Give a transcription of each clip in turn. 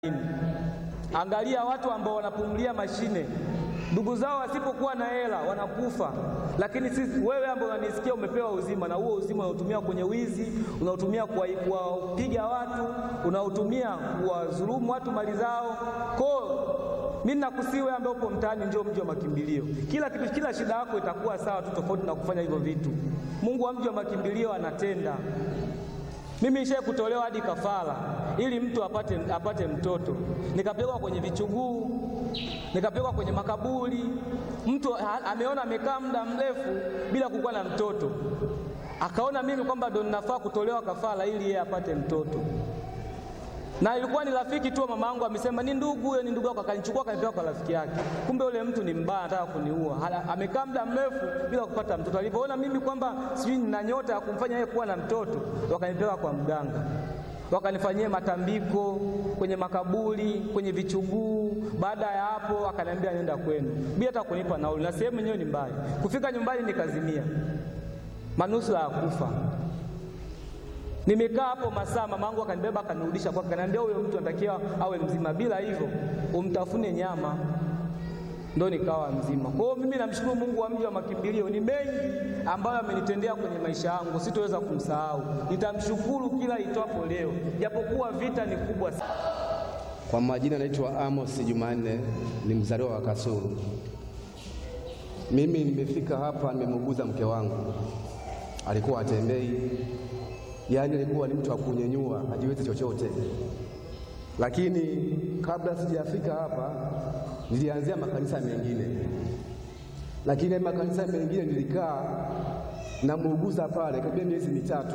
Angalia watu ambao wanapumulia mashine, ndugu zao wasipokuwa na hela wanakufa, lakini sisi, wewe ambao unanisikia, umepewa uzima, na huo uzima unautumia kwenye wizi, unautumia kuwapiga watu, unautumia kuwadhulumu watu mali zao. Mimi nakusihi wewe ambaye upo mtaani, njoo mji wa makimbilio. Kila shida yako itakuwa sawa tu, tofauti na kufanya hivyo vitu. Mungu wa mji wa makimbilio anatenda. Mimi nishaye kutolewa hadi kafara ili mtu apate mtoto. Nikapelekwa kwenye vichuguu, nikapelekwa kwenye makaburi. Mtu ameona amekaa muda mrefu bila kukuwa na mtoto, akaona mimi kwamba ndo ninafaa kutolewa kafara ili yeye apate mtoto. Na ilikuwa ni rafiki tu, mama yangu amesema ni ndugu, huyo ni ndugu yako, akanichukua akanipeleka kwa rafiki yake. Kumbe yule mtu ni mbaya, anataka kuniua. Amekaa muda mrefu bila kupata mtoto. Alipoona mimi kwamba sijui nina nyota ya kumfanya yeye kuwa na mtoto, wakanipeleka kwa mganga, wakanifanyia matambiko kwenye makaburi, kwenye vichuguu. Baada ya hapo akaniambia nenda kwenu, bila hata kunipa nauli, na sehemu yenyewe ni mbaya. Kufika nyumbani nikazimia, manusura ya kufa. Nimekaa hapo masaa, mamangu akanibeba akanirudisha kwake, akaniambia huyo mtu anatakiwa awe mzima, bila hivyo umtafune nyama. Ndo nikawa mzima. Kwa hiyo mimi namshukuru Mungu wa mji wa makimbilio, ni mengi ambayo amenitendea kwenye maisha yangu, sitoweza kumsahau. Nitamshukuru kila itwapo leo, japokuwa vita ni kubwa sana. Kwa majina naitwa Amos Jumanne, ni mzaliwa wa Kasulu. Mimi nimefika hapa, nimemuguza mke wangu, alikuwa hatembei, yaani alikuwa ni mtu wa kunyenyua, hajiwezi chochote. Lakini kabla sijafika hapa nilianzia makanisa mengine, lakini makanisa mengine nilikaa na muuguza pale kabla miezi mitatu,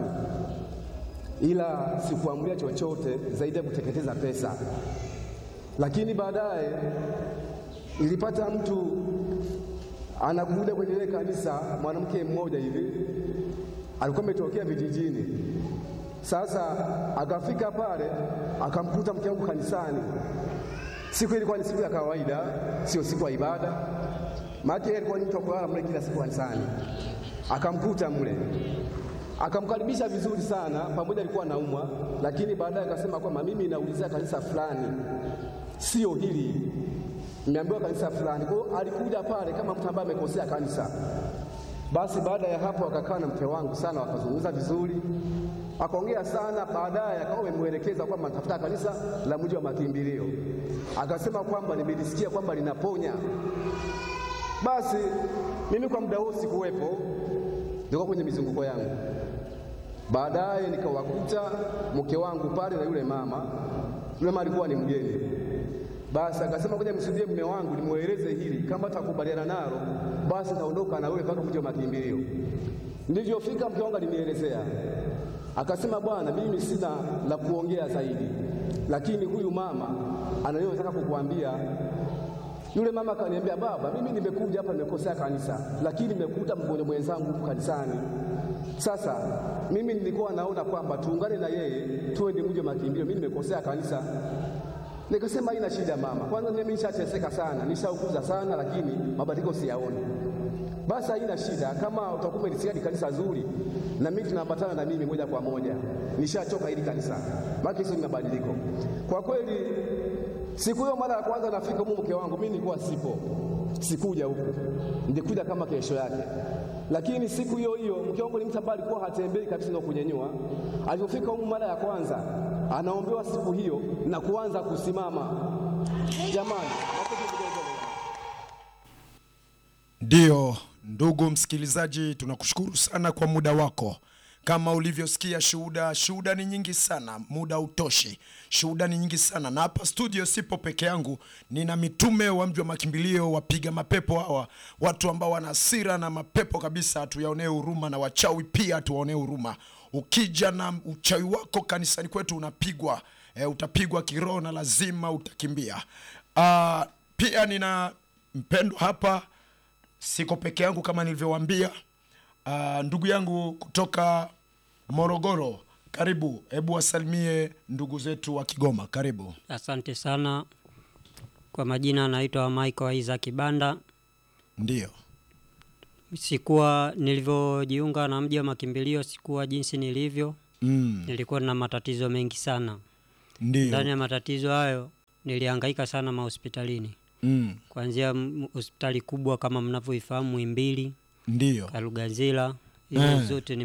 ila sikuamulia chochote zaidi ya kuteketeza pesa. Lakini baadaye nilipata mtu anakuja kwenye ile kanisa, mwanamke mmoja hivi alikuwa ametokea vijijini. Sasa akafika pale akamkuta mke wangu kanisani. Siku ilikuwa ni siku ya kawaida, sio siku ya ibada. Maana yeye alikuwa ni mtu wa kulala mle kila siku kanisani. Akamkuta mle, akamkaribisha vizuri sana, pamoja alikuwa anaumwa, lakini baadaye akasema kwamba mimi naulizia kanisa fulani, sio hili, nimeambiwa kanisa fulani. Kwa hiyo alikuja pale kama mtu ambaye amekosea kanisa. Basi baada ya hapo akakaa na mke wangu sana, wakazungumza vizuri, akaongea sana. Baadaye akawa amemuelekeza kwamba natafuta kanisa la mji wa makimbilio. Akasema kwamba nimelisikia kwamba linaponya. Basi mimi kwa muda huo sikuwepo, nilikuwa kwenye mizunguko yangu. Baadaye nikawakuta mke wangu pale na yule mama. Yule mama alikuwa ni mgeni. Basi akasema ngoja msudie mume wangu nimueleze hili, kama atakubaliana nalo basi taondoka na wewe mpaka mji wa makimbilio. Nilivyofika mke wangu alinielezea, akasema bwana, mimi sina la kuongea zaidi, lakini huyu mama anayotaka kukuambia. Yule mama akaniambia, baba, mimi nimekuja hapa nimekosea kanisa, lakini nimekuta mgonjwa mwenzangu kanisani. Sasa mimi nilikuwa naona kwamba tuungane na yeye tuende mji wa makimbilio, mimi nimekosea kanisa. Nikasema haina shida mama, kwanza mimi nishateseka sana, nishaukuza sana, lakini mabadiliko siyaoni. Basi haina shida, kama utakuwa umelisikia kanisa zuri na mimi tunaambatana na mimi moja kwa moja, nishachoka hili kanisa, maana sio mabadiliko. Kwa kweli siku hiyo mara ya kwanza nafika huko, mke wangu mimi nilikuwa sikuja huko, nilikuja kama kesho yake. Lakini siku hiyo hiyo mke wangu ni mtu ambaye alikuwa hatembei kabisa na kunyenyua. Alipofika huko mara ya kwanza, anaombewa siku hiyo na kuanza kusimama. Jamani, ndio ndugu msikilizaji, tunakushukuru sana kwa muda wako. Kama ulivyosikia shuhuda ni nyingi sana, muda utoshi. Shuhuda ni nyingi sana, na hapa studio sipo peke yangu, nina mitume wa mji wa makimbilio, wapiga mapepo hawa, watu ambao wana hasira na mapepo kabisa, tuyaonee huruma, na wachawi pia tuwaonee huruma. Ukija na uchawi wako kanisani kwetu unapigwa, utapigwa kiroho na lazima utakimbia. Pia nina mpendo hapa, siko peke yangu kama nilivyowaambia. Ndugu yangu kutoka Morogoro, karibu. Hebu wasalimie ndugu zetu wa Kigoma, karibu. Asante sana. Kwa majina naitwa Michael Isaac Banda. Ndio. Sikuwa nilivyojiunga na mji wa makimbilio, sikuwa jinsi nilivyo. Nilikuwa na matatizo mengi sana. Ndio. Ndani ya matatizo hayo nilihangaika sana mahospitalini. Kuanzia hospitali kubwa kama mnavyoifahamu Muhimbili, Ndio. Kalugazila, hizo zote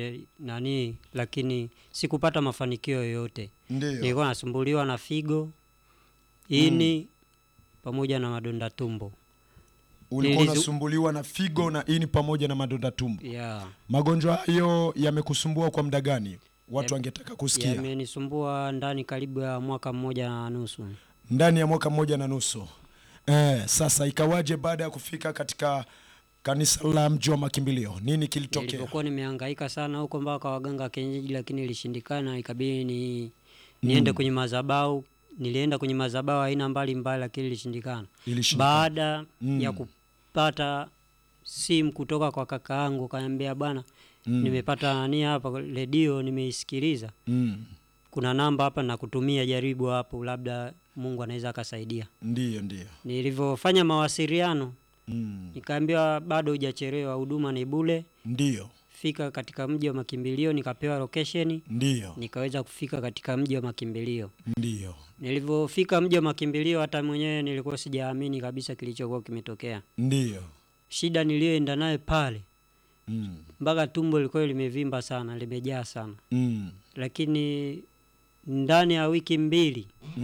lakini sikupata mafanikio yoyote. Ndio. Nilikuwa nasumbuliwa na figo, ini pamoja na madonda tumbo. Ulikuwa unasumbuliwa na figo na ini pamoja na madonda tumbo. Yeah. Magonjwa hayo yamekusumbua kwa muda gani? Watu wangetaka kusikia. Yamenisumbua ndani karibu ya mwaka 1.5. Ndani ya mwaka 1.5. Sasa ikawaje baada ya kufika katika kanisa la Mji wa Makimbilio? Nini kilitokea? Nilipokuwa nimehangaika sana huko mpaka waganga kienyeji, lakini ilishindikana, ikabidi niende kwenye madhabahu. Nilienda kwenye madhabahu aina mbalimbali, lakini ilishindikana. Baada ya kupata simu kutoka kwa kaka yangu, kaniambia bwana, nimepata hapa redio, nimeisikiliza. Kuna namba hapa na kutumia, jaribu hapo, labda Mungu anaweza akasaidia. Ndio. Nilivyofanya mawasiliano, nikaambiwa bado hujachelewa, huduma ni bure. Ndio. Fika katika Mji wa Makimbilio, nikapewa location. Ndio. Nikaweza kufika katika Mji wa Makimbilio. Ndio. Nilivyofika Mji wa Makimbilio, hata mwenyewe nilikuwa sijaamini kabisa kilichokuwa kimetokea. Ndio. Shida niliyoenda naye pale, mpaka tumbo lilikuwa limevimba sana, limejaa sana. Lakini ndani ya wiki 2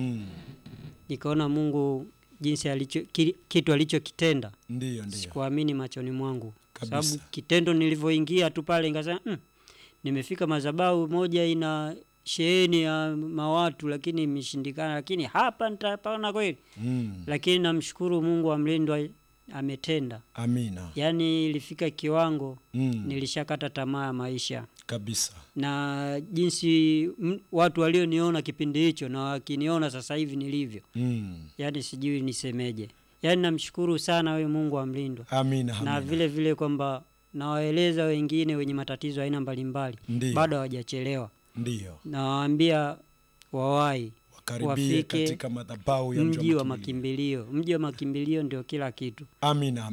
nikaona Mungu jinsi kitu alichokitenda. Ndio. Sikuamini machoni mwangu. Sababu kitendo nilivyoingia tu pale nikasema nimefika madhabahu moja ina sheheni ya mawatu, lakini imeshindikana, lakini hapa nitapona kweli. Lakini namshukuru Mungu wa mlindwa, ametenda. Amina. Yaani ilifika kiwango nilishakata tamaa ya maisha kabisa. Na jinsi watu walioniona kipindi hicho na wakiniona sasa hivi nilivyo, yaani sijui nisemeje. Yaani namshukuru sana wewe Mungu wa mlindwa. Amina. Na vile vile kwamba nawaeleza wengine wenye matatizo aina mbalimbali bado hawajachelewa. Ndio. Nawaambia wawahi wakaribie katika madhabahu ya Mji wa Makimbilio. Mji wa Makimbilio ndio kila kitu. Amina.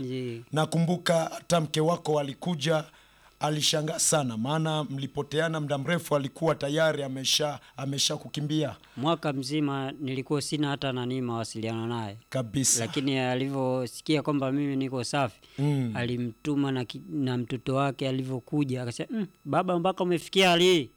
Nakumbuka hata mke wako alikuja, alishangaa sana maana mlipoteana muda mrefu, alikuwa tayari amesha kukimbia. Mwaka mzima nilikuwa sina hata mawasiliano naye kabisa. Lakini alivyosikia kwamba mimi niko safi, alimtuma na mtoto wake. Alivyokuja akasema baba, mpaka umefikia hali.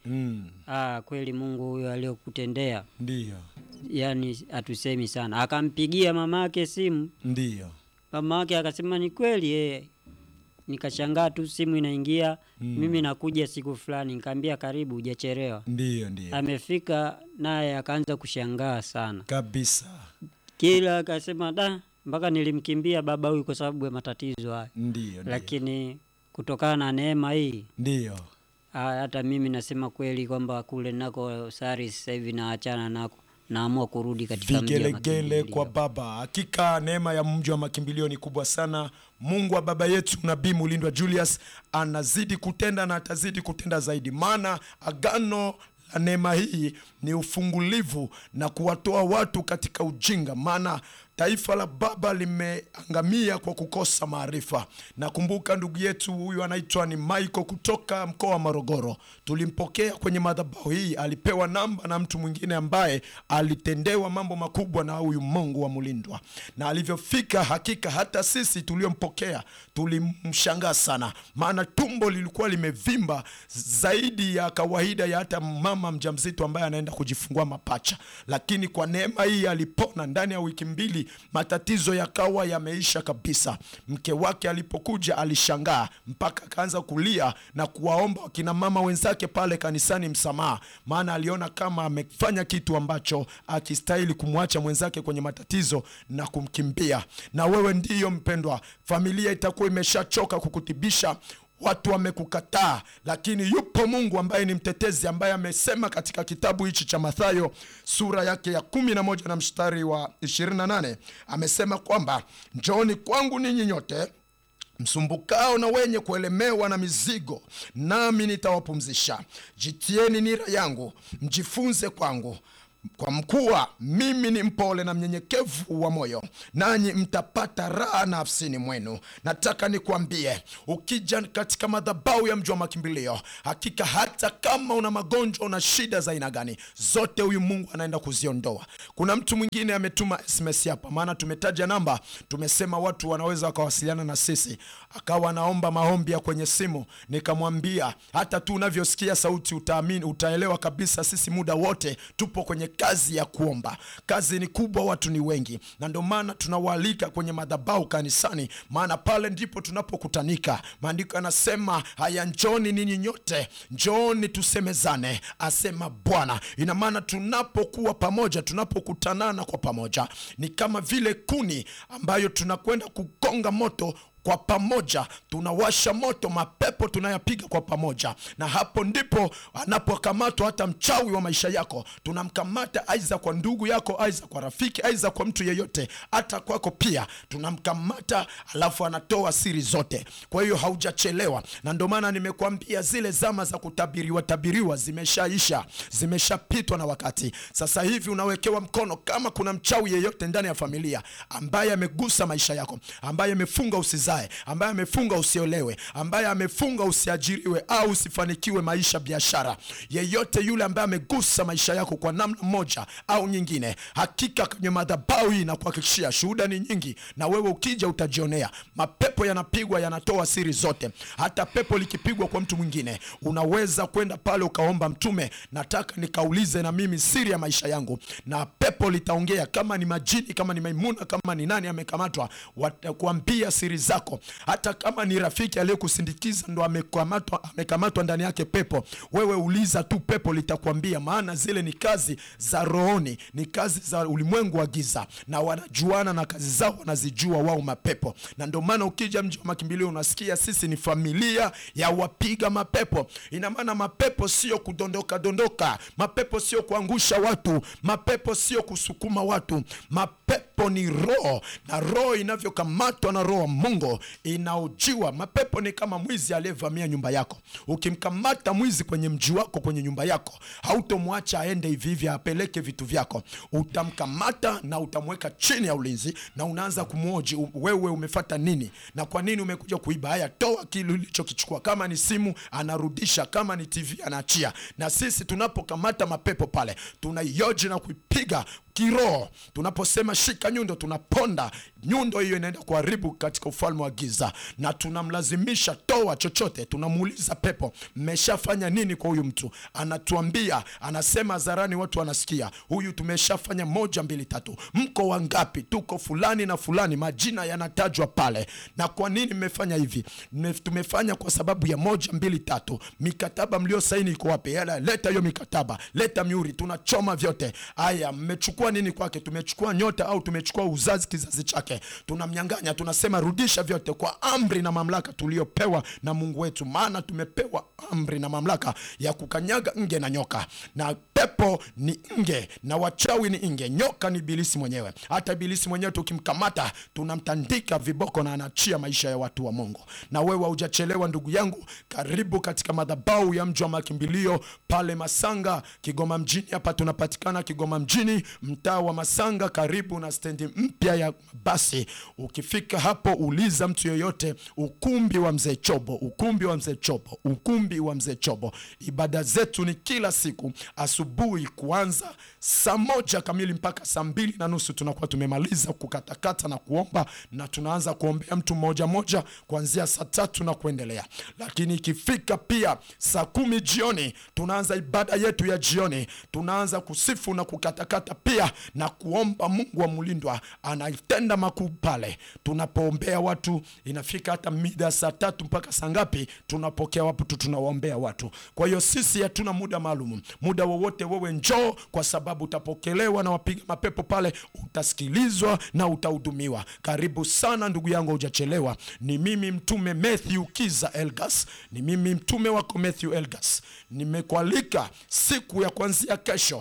Kweli Mungu huyo aliyokutendea. Ndio. Yaani atusemi sana. Akampigia mamake simu. Ndio. Mamake akasema ni kweli. Nikashangaa tu, simu inaingia, mimi nakuja siku fulani. Nikamwambia karibu, hujachelewa. Ndio. Amefika naye akaanza kushangaa sana kabisa. Kila akasema mpaka nilimkimbia baba huyu kwa sababu ya matatizo haya. Ndio. Lakini kutokana na neema hii, ndio hata mimi nasema kweli kwamba kule nako sari sasa hivi naachana nako, naamua kurudi katika Mji wa Makimbilio. Kwa baba. Hakika neema ya Mji wa Makimbilio ni kubwa sana. Mungu wa baba yetu Nabii Mulindwa Julius anazidi kutenda na atazidi kutenda zaidi, maana agano la neema hii ni ufungulivu na kuwatoa watu katika ujinga, maana taifa la baba limeangamia kwa kukosa maarifa. Nakumbuka ndugu yetu huyu anaitwa ni Michael kutoka mkoa wa Morogoro. Tulimpokea kwenye madhabahu hii, alipewa namba na mtu mwingine ambaye alitendewa mambo makubwa na huyu Mungu wa Mulindwa. Na alivyofika, hakika hata sisi tuliompokea tulimshangaa sana, maana tumbo lilikuwa limevimba zaidi ya kawaida ya hata mama mjamzito ambaye anaenda kujifungua mapacha. Lakini kwa neema hii alipona ndani ya wiki 2. Matatizo yakawa yameisha kabisa. Mke wake alipokuja alishangaa mpaka akaanza kulia na kuwaomba wakina mama wenzake pale kanisani msamaha, maana aliona kama amefanya kitu ambacho akistahili kumwacha mwenzake kwenye matatizo na kumkimbia. Na wewe ndiyo mpendwa, familia itakuwa imeshachoka kukutibisha, watu wamekukataa, lakini yupo Mungu ambaye ni mtetezi, ambaye amesema katika kitabu hichi cha Mathayo sura yake ya 11 na mstari wa 28, amesema kwamba njooni kwangu ninyi nyote msumbukao na wenye kuelemewa na mizigo, nami nitawapumzisha. Jitieni nira yangu, mjifunze kwangu, kwa mkuwa mimi ni mpole na mnyenyekevu wa moyo, nanyi mtapata raha nafsini mwenu. Nataka nikwambie, ukija katika madhabahu ya Mji wa Makimbilio, hakika hata kama una magonjwa, una shida za aina gani, zote huyu Mungu anaenda kuziondoa. Kuna mtu mwingine ametuma SMS hapa, maana tumetaja namba, tumesema watu wanaweza wakawasiliana na sisi, akawa anaomba maombi ya kwenye simu. Nikamwambia hata tu unavyosikia sauti utaamini, utaelewa kabisa sisi muda wote tupo kwenye kazi ya kuomba. Kazi ni kubwa, watu ni wengi, na ndio maana tunawaalika kwenye madhabahu kanisani, maana pale ndipo tunapokutanika. Maandiko yanasema, haya njoni ninyi nyote, njoni tusemezane, asema Bwana. Ina maana tunapokuwa pamoja, tunapokutanana kwa pamoja, ni kama vile kuni ambayo tunakwenda kukonga moto kwa pamoja, tunawasha moto, mapepo tunayapiga kwa pamoja. Na hapo ndipo anapokamatwa hata mchawi wa maisha yako. Tunamkamata aiza kwa ndugu yako, aiza kwa rafiki, aiza kwa mtu yeyote, hata kwako pia tunamkamata, alafu anatoa siri zote. Kwa hiyo haujachelewa, na ndio maana nimekuambia zile zama za kutabiriwa zimeshaisha, zimeshapitwa na wakati. Sasa hivi unawekewa mkono. Kama kuna mchawi yeyote ndani ya familia ambaye amegusa maisha yako, ambaye amefunga usizae, ambaye amefunga usiolewe, ambaye amefunga usiajiriwe au usifanikiwe maisha, biashara, yeyote yule ambaye amegusa maisha yako kwa namna moja au nyingine, hakika kwenye madhabahu hii na kuhakikishia, shuhuda ni nyingi, na wewe ukija utajionea. Mapepo yanapigwa, yanatoa siri zote. Hata pepo likipigwa kwa mtu mwingine, unaweza kwenda pale ukaomba, mtume, nataka nikaulize na mimi siri ya maisha yangu, na pepo litaongea. Kama ni majini, kama ni maimuna, kama ni nani amekamatwa, watakuambia siri zako. Hata kama ni rafiki aliyekusindikiza ndo amekamatwa ndani yake pepo, wewe uliza tu, pepo litakwambia, maana zile ni kazi za rohoni, ni kazi za ulimwengu wa giza, na wanajuana na kazi zao, wanazijua wao mapepo. Na ndio maana ukija Mji wa Makimbilio unasikia sisi ni familia ya wapiga mapepo. Ina maana mapepo sio kudondoka, mapepo sio kuangusha watu, mapepo sio kusukuma watu, mapepo ni roho, na roho inavyokamatwa na roho Mungu inaojiwa. Mapepo ni kama mwizi aliyevamia nyumba yako. Ukimkamata mwizi kwenye mji wako, kwenye nyumba yako, hautomwacha aende hivi hivi apeleke vitu vyako. Utamkamata na utamweka chini ya ulinzi, na unaanza kumhoji, wewe umefuata nini na kwa nini umekuja kuiba? Haya, toa kile ulichokichukua. Kama ni simu anarudisha, kama ni TV anaachia. Na sisi tunapokamata mapepo pale, tunaioji na kuipiga kiroho. Tunaposema shika nyundo, tunaponda nyundo, hiyo inaenda kuharibu katika ufalme wa giza, na tunamlazimisha toa chochote. Tunamuuliza pepo, mmeshafanya nini kwa huyu mtu? Anatuambia, anasema hadharani, watu wanasikia, huyu tumeshafanya 1 2 3. Mko wangapi? Tuko fulani na fulani, majina yanatajwa pale. Na kwa nini mmefanya hivi? Tumefanya kwa sababu ya 1 2 3. Mikataba mlio saini iko wapi? Leta hiyo mikataba, leta mihuri, tunachoma vyote. Haya, mmechukua nini kwake? Tumechukua nyota au tumechukua uzazi, kizazi chake, tunamnyang'anya. Tunasema rudisha vyote kwa amri na mamlaka tuliopewa na Mungu wetu, maana tumepewa amri na mamlaka ya kukanyaga nge na nyoka. Na pepo ni nge na wachawi ni nge, nyoka ni ibilisi mwenyewe. Hata ibilisi mwenyewe tukimkamata, tunamtandika viboko na anachia maisha ya watu wa Mungu. Na wewe hujachelewa ndugu yangu, karibu katika madhabahu ya Mji wa Makimbilio pale Masanga, Kigoma mjini. Hapa tunapatikana Kigoma mjini, mtaa wa Masanga, karibu na stendi mpya ya basi. Ukifika hapo, uliza mtu yoyote, ukumbi wa Mzee Chobo, ukumbi wa Mzee Chobo, ukumbi wa Mzee Chobo. Ibada zetu ni kila siku asubuhi, kuanza saa 1 kamili mpaka saa 2:30 tunakuwa tumemaliza kukatakata na kuomba, na tunaanza kuombea mtu mmoja kuanzia saa 3 na kuendelea. Lakini ikifika pia saa 10 jioni, tunaanza ibada yetu ya jioni, tunaanza kusifu na kukatakata pia na kuomba. Mungu wa Mulindwa anatenda makuu pale tunapoombea watu. Inafika hata mida saa 3 mpaka saa ngapi, tunapokea watu, tunawaombea watu. Kwa hiyo sisi hatuna muda maalum, muda wowote wewe njoo, kwa sababu utapokelewa na wapiga mapepo pale, utasikilizwa na utahudumiwa. Karibu sana ndugu yangu, hujachelewa. Ni mimi mtume Matthew Kiza Elgas, ni mimi mtume wako Matthew Elgas. Nimekualika siku ya kuanzia kesho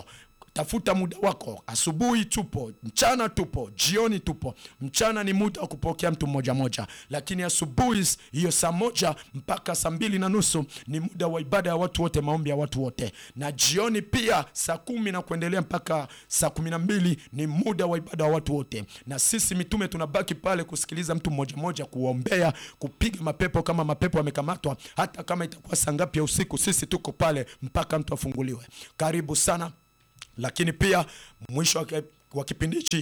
tafuta muda wako. Asubuhi tupo, mchana tupo, jioni tupo. Mchana ni muda wa kupokea mtu mmoja moja, lakini asubuhi hiyo saa 1 mpaka saa 2:30 ni muda wa ibada ya watu wote, maombi ya watu wote. Na jioni pia saa 10 na kuendelea mpaka saa 12 ni muda wa ibada ya watu wote. Na sisi mitume tunabaki pale kusikiliza mtu mmoja moja, kuombea, kupiga mapepo kama mapepo yamekamatwa. Hata kama itakuwa saa ngapi ya usiku, sisi tuko pale mpaka mtu afunguliwe. Karibu sana. Lakini pia mwisho wa kipindi hichi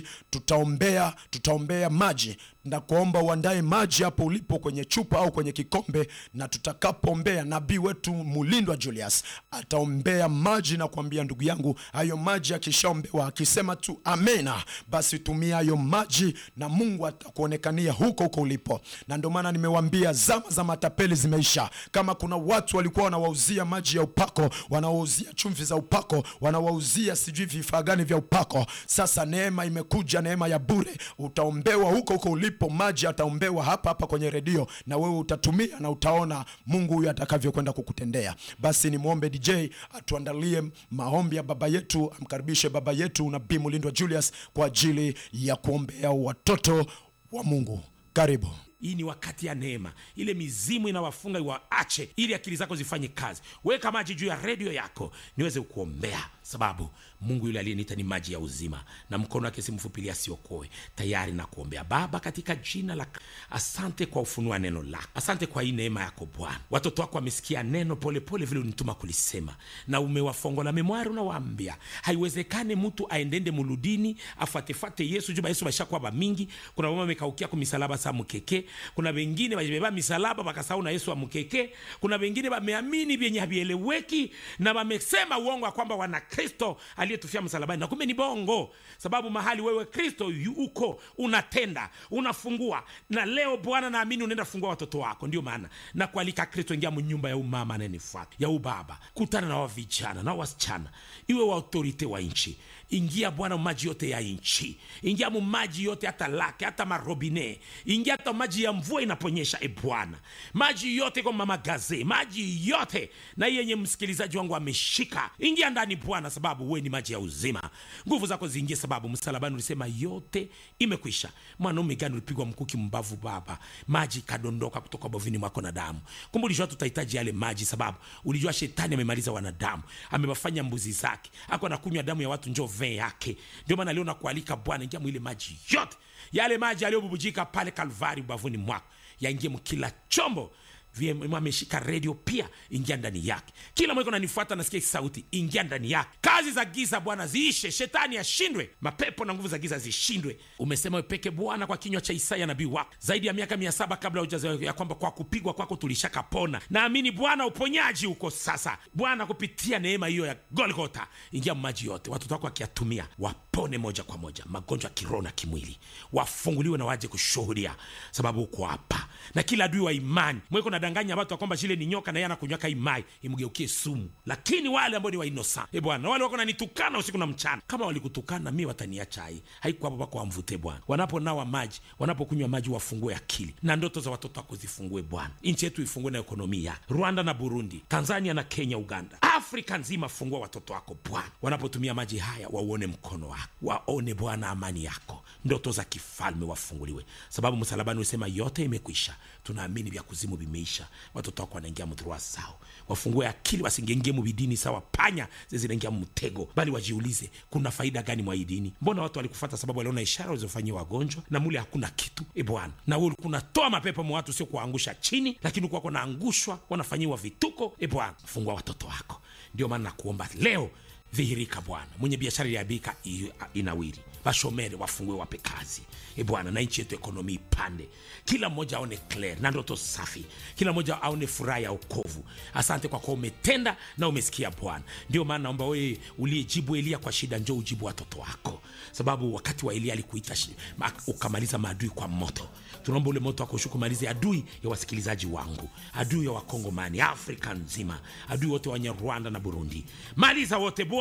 tutaombea maji, na kuomba uandae maji hapo ulipo kwenye chupa au kwenye kikombe, na tutakapoombea nabii wetu Mulindwa Julius ataombea maji na kuambia ndugu yangu, hayo maji akishaombewa akisema tu amena, basi tumia hayo maji na Mungu atakuonekania huko ulipo. Na ndio maana nimewaambia zama za matapeli zimeisha. Kama kuna watu walikuwa wanawauzia maji ya upako, wanawauzia chumvi za upako, wanawauzia sijui vifaa gani vya upako, sasa neema imekuja, neema ya bure. Utaombewa huko ulipo, maji ataombewa hapa kwenye redio, na wewe utatumia na utaona Mungu huyu atakavyokwenda kukutendea. Basi ni muombe DJ atuandalie maombi ya baba yetu, amkaribishe baba yetu Nabii Mulindwa Julius kwa ajili ya kuombea watoto wa Mungu. Karibu. Hii ni wakati ya neema. Ile mizimu inawafunga iwaache, ili akili zako zifanye kazi. Weka maji juu ya redio yako niweze kuombea, sababu Mungu yule aliyeniita ni maji ya uzima, na mkono wake si mfupi asiokoe. Tayari na kuombea. Baba, katika jina la, asante kwa ufunua neno lako. Asante kwa hii neema yako Bwana. Watoto wako wamesikia neno pole vile unituma kulisema, na umewafongola memwari. Unawaambia haiwezekane mtu aendende muludini afuatefate Yesu. Juba Yesu bashakuwa ba mingi. Kuna mama mekaukia kwa misalaba sa mukeke. Kuna wengine wajibeba misalaba bakasahau na Yesu amukeke. Kuna wengine wameamini vyenye havieleweki na wamesema uongo kwamba wana Kristo aliyetufia msalabani, na kumbe ni bongo. Sababu mahali wewe Kristo uko, unatenda, unafungua. Na leo Bwana, naamini unaenda fungua watoto wako. Ndio maana na kualika Kristo, ingia mnyumba ya umama ananifuata, ya ubaba, kutana na wavijana na wasichana, iwe wa autorite wa nchi. Ingia Bwana maji yote ya nchi, ingia maji yote, hata lake, hata marobine, ingia hata maji ya mvua inaponyesha. Bwana, maji yote kwa mama gaze, maji yote na yenye msikilizaji wangu ameshika, ingia ndani Bwana, sababu wewe ni maji ya uzima. Nguvu zako ziingie, sababu msalabani ulisema yote imekwisha. Mwanaume gani ulipigwa mkuki mbavu Baba, maji kadondoka kutoka bovini mwako na damu. Kumbe ulijua tutahitaji yale maji, sababu ulijua shetani amemaliza wanadamu, amewafanya mbuzi zake, ako anakunywa damu ya watu, njoo yake. Ndio maana leo nakualika Bwana, ingia mwile maji yote, yale maji aliyobubujika pale Kalvari ubavuni mwako, yaingie mkila chombo. Ameshika radio pia, ingia ndani yake. Kila mmoja ananifuata nasikia sauti, ingia ndani yake. Kazi za giza Bwana ziishe, shetani ashindwe, mapepo na nguvu za giza zishindwe. Umesema wewe peke Bwana kwa kinywa cha Isaya nabii wako zaidi ya miaka 700 kabla hujazaliwa, ya kwamba kwa kupigwa kwako tulishakapona. Naamini Bwana uponyaji uko sasa. Bwana, kupitia neema hiyo ya Golgotha, ingia maji yote, watoto wako wakiyatumia wapone moja kwa moja, magonjwa kiroho na kimwili, wafunguliwe na waje kushuhudia, sababu uko hapa. Na kila adui wa imani mweko na danganya watu kwamba shile ni nyoka na yana kunywaka imai, imgeukie sumu. Lakini wale ambao ni wa innocent, Bwana, wale wako nanitukana usiku na mchana, kama walikutukana mimi wataniacha hai. Haiko hapo bako amvute Bwana. Wanaponawa maji, wanapokunywa maji, wafungue akili na ndoto za watoto wako zifungue Bwana. Nchi yetu ifungue na ekonomia. Rwanda na Burundi, Tanzania na Kenya, Uganda, Afrika nzima, fungua watoto wako Bwana. Wanapotumia maji haya waone mkono wako, waone Bwana amani yako, ndoto za kifalme wafunguliwe, sababu msalabani usema yote imekwisha. Tunaamini vya kuzimu vimeisha. Watoto wako wanaingia mdhurua sao, wafungue akili, wasingenge mubidini sawa panya zinaingia mtego, bali wajiulize kuna faida gani mwa dini? Mbona watu walikufuata sababu waliona ishara walizofanyia wagonjwa, na mule hakuna kitu. Bwana, na wewe ulikuwa unatoa mapepo mwa watu, sio kuangusha chini, lakini ulikuwa unaangushwa, wanafanyiwa vituko. Bwana, fungua watoto wako. Ndio maana nakuomba leo, dhihirika Bwana. Mwenye biashara ya bika inawiri, bashomere wafungue, wape kazi Bwana, na nchi yetu ekonomi ipande, kila mmoja aone clear na ndoto safi, kila mmoja aone furaha ya wokovu. Asante kwa umetenda na umesikia Bwana. Ndio maana naomba wewe uliyejibu Elia kwa shida, njoo ujibu watoto wako, sababu wakati wa Elia alikuita ukamaliza maadui kwa moto. Tunaomba ule moto wako ushuke, malize adui ya wasikilizaji wangu, adui ya Wakongomani, Afrika nzima, adui wote wa Rwanda na Burundi, maliza wote Bwana.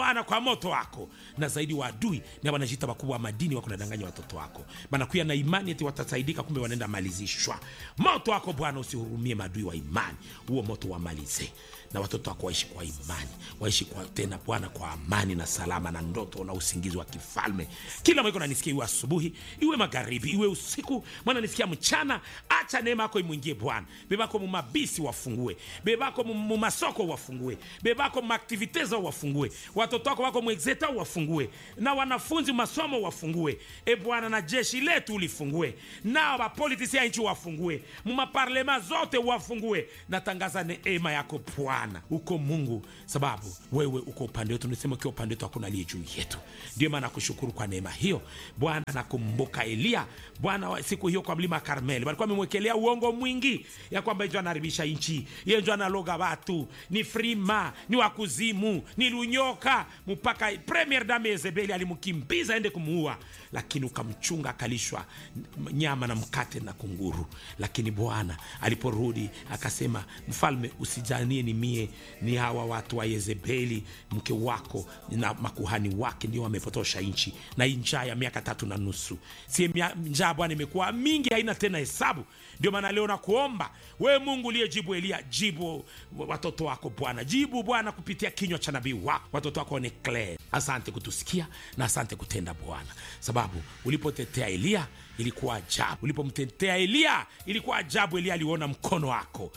Bwana kwa moto wako, na zaidi wa adui na wanajiita wakubwa wa madini wako nadanganya watoto wako, banakuya na imani eti watasaidika, kumbe wanaenda malizishwa. Moto wako Bwana usihurumie maadui wa imani, huo moto wamalize, na watoto wako waishi kwa imani, waishi kwa tena Bwana kwa amani na salama na ndoto na usingizi wa kifalme. Kila mwiko nanisikia, iwe asubuhi, iwe magharibi, iwe usiku, mwana nisikia mchana, acha neema yako imuingie Bwana. Bebako mumabisi wafungue, bebako mumasoko wafungue, bebako mumaktiviteza wafungue, watoto wako wako mwexeta wafungue, na wanafunzi masomo wafungue, Bwana, na jeshi letu ulifungue, na wapolitisi ya nchi wafungue, mumaparlema zote wafungue. Natangaza neema yako Bwana, uko Mungu, sababu wewe uko upande wetu. Nisema ukiwa upande wetu hakuna aliye juu yetu. Ndio maana nakushukuru kwa neema hiyo Bwana. Nakumbuka Elia Bwana, siku hiyo kwa mlima Karmeli walikuwa wamemwekelea uongo mwingi ya kwamba yeye anaharibisha nchi, yeye ndio analoga watu, ni frima, ni wakuzimu, ni lunyoka, mpaka premier dame Yezebeli alimkimbiza aende kumuua, lakini ukamchunga, akalishwa nyama na mkate na kunguru. Lakini Bwana aliporudi akasema, mfalme, usijanie ni mie, ni hawa watu wa Yezebeli mke wako na makuhani wake ndio wamepotosha nchi, na njaa ya miaka 3.5. Si njaa Bwana imekuwa mingi, haina tena hesabu. Ndio maana leo nakuomba wewe Mungu uliyejibu Elia, jibu watoto wako Bwana, jibu Bwana kupitia kinywa cha nabii wako, watoto wako ni clear. Asante kutusikia na asante kutenda Bwana, sababu ulipotetea Elia ilikuwa ajabu, ulipomtetea Elia ilikuwa ajabu. Elia aliona mkono wako,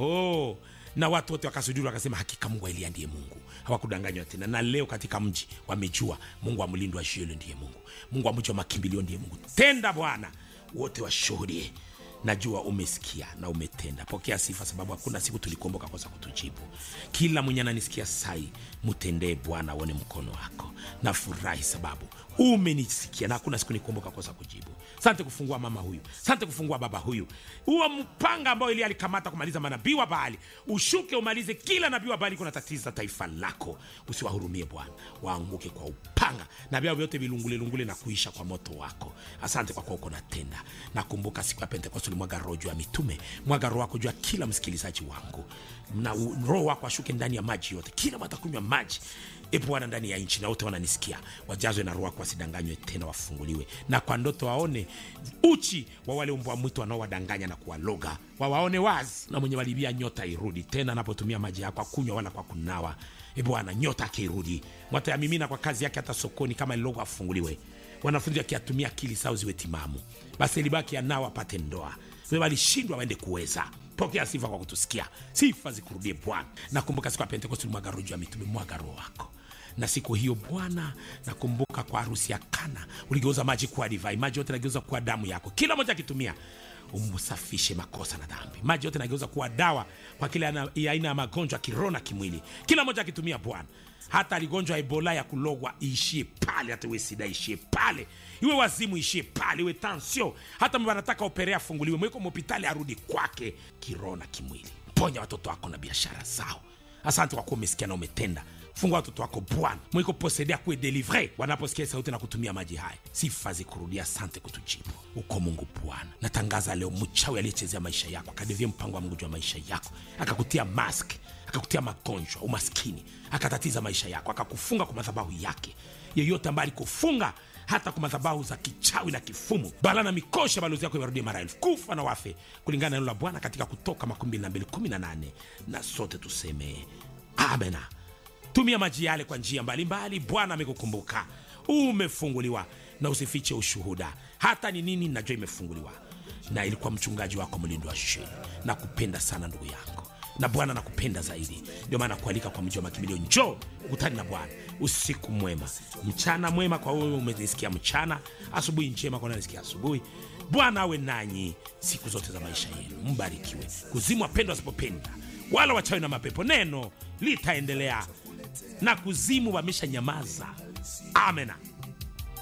na watu wote wakasujudi wakasema, hakika Mungu wa Elia ndiye Mungu, hawakudanganywa tena. Na leo katika mji wamejua Mungu wa mlindo wa Shielo ndiye Mungu, Mungu wa mji wa makimbilio ndiye Mungu. Tenda Bwana, wote washuhudie. Najua umesikia na umetenda. Pokea sifa, sababu hakuna siku tulikuomba kosa kutujibu. Kila mwenye ananisikia sai, mtendee Bwana, aone mkono wako. Nafurahi sababu umenisikia na hakuna siku nikuomba kosa kujibu. Asante kufungua mama huyu, asante kufungua baba huyu. Huo mpanga ambao Elia alikamata kumaliza manabii wa Baali, ushuke umalize kila nabii wa Baali kuna tatiza taifa lako. Usiwahurumie Bwana, waanguke kwa upanga, na vyao vyote vilungule na kuisha kwa moto wako. Asante kwa kuwa uko natenda. Nakumbuka siku ya Pentekoste ulimwaga roho juu ya mitume, mwaga roho wako juu ya kila msikilizaji wangu, na roho wako ashuke ndani ya maji yote, kila watakunywa maji Bwana ndani ya nchi, na wote wananisikia wajazwe na roho wako, wasidanganywe tena, wafunguliwe, na kwa ndoto waone uchi wa wale mbwa mwitu wanaowadanganya na kuwaloga, wawaone wazi, na mwenye walibia nyota irudi tena, anapotumia maji yako akunywa wala kwa kunawa. Bwana, nyota kirudi, mwatayamimina kwa kazi yake, hata sokoni kama lilogo afunguliwe. Wanafunzi wakiatumia akili zao ziwe timamu, basi libaki anao apate ndoa. Wewe walishindwa waende kuweza. Pokea sifa kwa kutusikia, sifa zikurudie Bwana. Nakumbuka siku ya Pentekoste mwaga roho ya mitume, mwaga roho wako, na siku hiyo Bwana nakumbuka kwa harusi ya Kana uligeuza maji kuwa divai, maji yote nageuza kuwa damu yako. Kila mmoja akitumia umsafishe makosa na dhambi. Maji yote nageuza kuwa dawa kwa kila aina ya magonjwa kiroho na kimwili. Kila mmoja akitumia Bwana, hata aligonjwa Ebola ya kulogwa ishie pale, hata iwe sida ishie pale, iwe wazimu ishie pale, iwe tension, hata mbona nataka operea funguliwe, mweko hospitali arudi kwake kiroho na kimwili. Ponya watoto wako na biashara zao. Asante kwa kuwa umesikia na umetenda. Fungua watoto wako Bwana, mwiko posedea kuwe delivre wanaposikia sauti na kutumia maji haya. Sifa zikurudia, asante kutujibu. Uko Mungu Bwana. Natangaza leo mchawi aliyechezea maisha yako, akadevia mpango wa Mungu juu ya maisha yako, akakutia mask, akakutia magonjwa, umaskini, akatatiza maisha yako, akakufunga kwa madhabahu yake. Yeyote ambaye alikufunga hata kwa madhabahu za kichawi na kifumu, bala na mikosha, balozi yako iwarudie mara 1000, kufa na wafe, kulingana na neno la Bwana katika Kutoka 22:18. Na sote tuseme amen. Tumia maji yale kwa njia mbalimbali. Bwana amekukumbuka, umefunguliwa, na usifiche ushuhuda. Hata ni nini najua imefunguliwa, na ilikuwa mchungaji wako mlindo wa Shielo. Nakupenda sana ndugu yangu, na Bwana nakupenda zaidi. Ndio maana kualika kwa mji wa makimbilio, njoo ukutani na Bwana. Usiku mwema, mchana mwema kwa wewe umenisikia mchana, asubuhi njema kwa unanisikia asubuhi. Bwana awe nanyi siku zote za maisha yenu. Mbarikiwe. Kuzimu wapendwa wasipopenda, wala wachawi na mapepo, neno litaendelea, na kuzimu wamesha nyamaza. Amena.